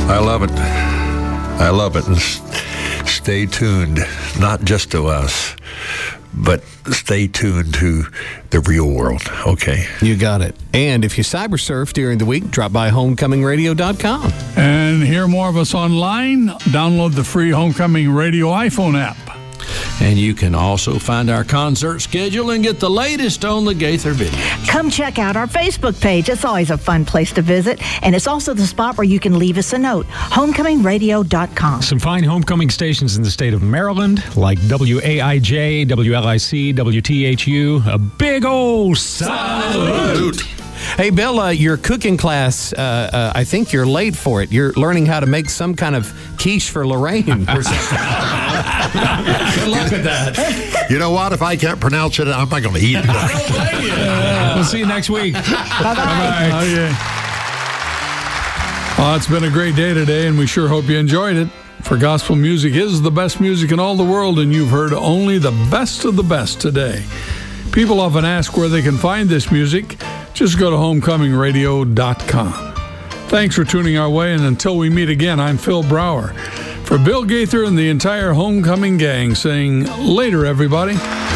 I love it. I love it. Stay tuned, not just to us, but stay tuned to the real world, okay? You got it. And if you cyber surf during the week, drop by homecomingradio.com. And hear more of us online, download the free Homecoming Radio iPhone app. And you can also find our concert schedule and get the latest on the Gaither video. Come check out our Facebook page. It's always a fun place to visit. And it's also the spot where you can leave us a note. Homecomingradio.com. Some fine homecoming stations in the state of Maryland, like WAIJ, WLIC, WTHU. A big old salute. Hey, Bill, your cooking class, I think you're late for it. You're learning how to make some kind of quiche for Lorraine. Good luck with that. You know what? If I can't pronounce it, I'm not going to eat it. We'll see you next week. Bye-bye. Oh, yeah. Well, it's been a great day today, and we sure hope you enjoyed it. For gospel music is the best music in all the world, and you've heard only the best of the best today. People often ask where they can find this music. Just go to homecomingradio.com. Thanks for tuning our way, and until we meet again, I'm Phil Brower. For Bill Gaither and the entire Homecoming gang, saying later, everybody.